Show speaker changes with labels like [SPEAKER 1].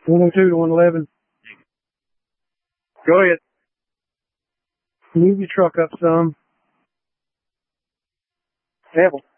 [SPEAKER 1] 102 to 111.
[SPEAKER 2] Go ahead.
[SPEAKER 1] Move your truck up some.
[SPEAKER 2] Apple.